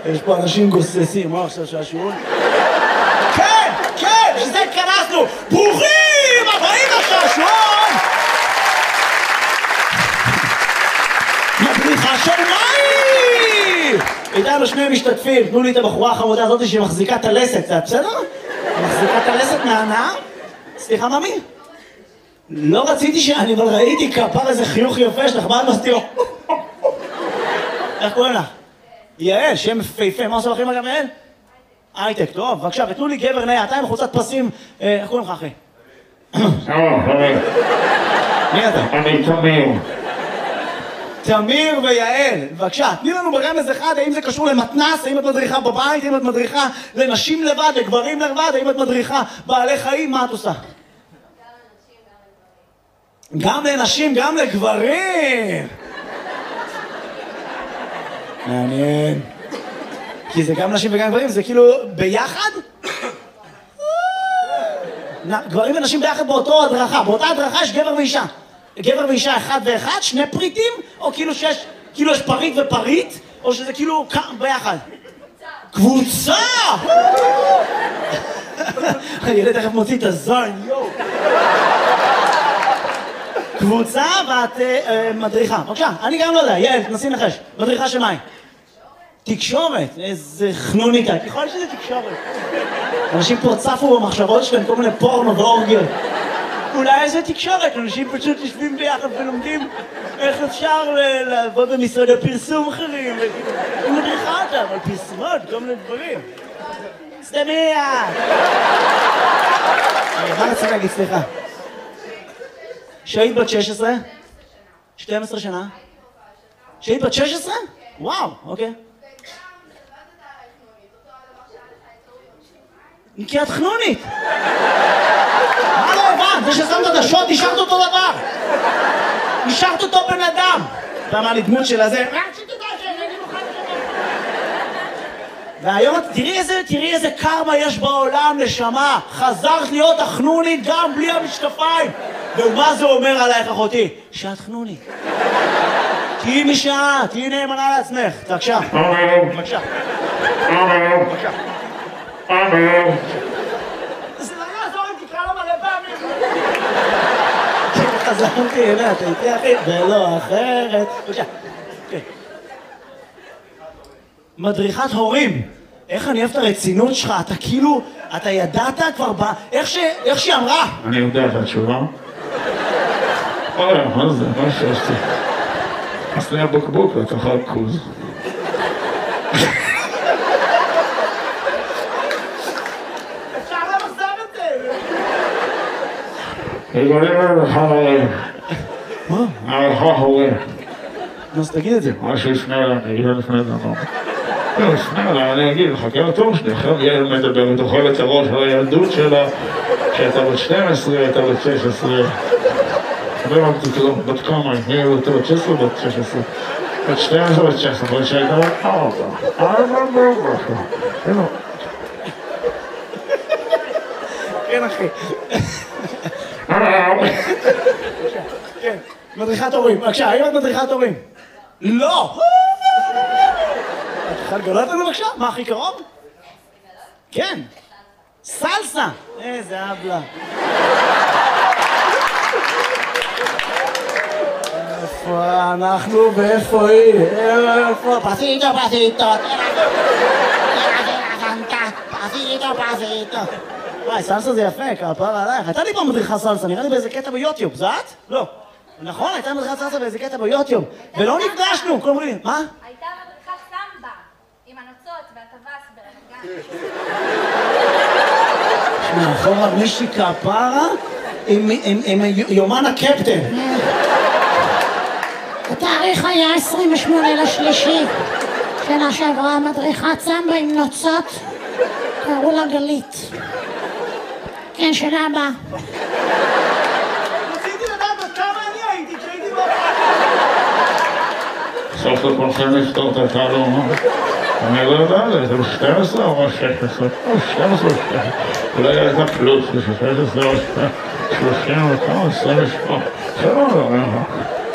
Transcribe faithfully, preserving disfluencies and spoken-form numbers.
יש פה אנשים גוססים, מה עכשיו שעשועון? כן, כן, שזה התכנסנו! ברוכים הבאים לשעשועון! מדריכה של מאי! איתנו שני משתתפים, תנו לי את הבחורה החמודה הזאת שמחזיקה את הלסת, זה בסדר? מחזיקה את הלסת מהנאה? סליחה, ממי? לא רציתי שאני, אבל ראיתי כפר איזה חיוך יפה שלך, מה את מסתירו? איך קוראים לך? יעל, שם פייפה, מה עושה לכם גם יעל? הייטק, טוב, בבקשה, ותנו לי גבר נאה, אתה עם חולצת פסים, איך קוראים לך אחי? שלום, חבר. מי אתה? אני תמיר. תמיר ויעל, בבקשה, תני לנו ברמז אחד, האם זה קשור למתנס, האם את מדריכה בבית, האם את מדריכה לנשים לבד, לגברים לבד, האם את מדריכה בעלי חיים, מה את עושה? גם לנשים, גם לגברים! מעניין. כי זה גם נשים וגם גברים, זה כאילו ביחד? גברים ונשים ביחד באותו הדרכה, באותה הדרכה יש גבר ואישה. גבר ואישה אחד ואחד, שני פריטים, או כאילו שיש, כאילו יש פריט ופריט, או שזה כאילו ביחד? קבוצה! הילד תכף מוציא את הזין, יואו! קבוצה ואת מדריכה. בבקשה, אני גם לא יודע, יעל, תנסי לנחש. מדריכה של מאי? תקשורת. איזה חנוניקה. יכול להיות שזה תקשורת. אנשים פה צפו במחשבות שלהם כל מיני פורנו ואורגיות. אולי איזה תקשורת. אנשים פשוט יושבים ביחד ולומדים איך אפשר לעבוד במשרדי פרסום אחרים. היא מדריכה אותם על פרסומות, כל מיני דברים. סתמיה! מה רציתי להגיד, סליחה? שהיית בת שש עשרה? שתים עשרה שנה? שהיית בת שש עשרה? וואו, אוקיי. כי את חנונית! מה לא הבנת? זה ששמת את השוט, השארת אותו דבר! השארת אותו בן אדם! אתה אמר לי דמות של הזה, רק שתדע שאני מוכן לדבר. והיום, תראי איזה, תראי איזה קרמה יש בעולם, נשמה. חזרת להיות החנונית גם בלי המשקפיים. ומה זה אומר עלייך, אחותי? שאת חנונית. תהיי משעה, תהיי נאמנה לעצמך. בבקשה. בבקשה. בבקשה. זה לא יעזור אם תקרא לו מלא פעמים. חזרתי אליה, אתה איתי אחי, ולא אחרת. בבקשה. מדריכת הורים. איך אני אוהב את הרצינות שלך, אתה כאילו, אתה ידעת כבר ב... איך ש... איך שהיא אמרה? אני יודע את התשובה. אוי, מה זה? מה שעשתי? עשני הבוקבוק לתוך הכוז. אפשר למחזר את זה! יגולים לך הורים. מה? לך הורים. אז תגיד את זה. מה שיפנה אליי, אני אגיד לפני זה אמר. לא, יפנה אליי, אני אגיד, חכה לתור שלי, עכשיו יעל מדברת, אוכל את הראש על הילדות שלה, שהייתה בת שתים עשרה, הייתה בת שש עשרה. לא אמרתי, כאילו, בת כמה, היא הייתה בת שש עשרה, בת שש עשרה. בת שתים עשרה, בת שש עשרה, אבל שהייתה בת ארבע. ארבע, ארבע, ארבע. כן, אחי. כן, מדריכת הורים. בבקשה, האם את מדריכת הורים? לא! את יכולה לגלות לנו בבקשה? מה הכי קרוב? כן. סלסה! איזה אבלה. איפה אנחנו ואיפה היא? איפה? פסיטו, פסיטו. פסיטו, פסיטו. וואי, סלסה זה יפה, כפרה עלייך. הייתה לי פעם מדריכה סלסה, נראה לי באיזה קטע ביוטיוב, זה את? לא. נכון, הייתה מדריכת סלסה באיזה קטע ביוטיוב. ולא נפגשנו, כל אומרים, מה? הייתה מדריכת סמבה, עם הנוצות והטווס ברמת גן. שמע, אחורה מישהי כפרה עם יומן הקפטן. התאריך היה עשרים ושמונה לשלישי. שנה שעברה מדריכת סמבה עם נוצות. קראו לה גלית. כן, שנה הבאה. רציתי לדעת עד כמה אני הייתי כשהייתי בבית. סוף לכולכם לפתור את התעלום, אני לא יודע, זה ב-שתים עשרה או שש עשרה? או שתים עשרה או שש עשרה. אולי הייתה פלוס, זה שש עשרה או שלושים וכמה, עשרים ושמונה. זה לא, לא, לא.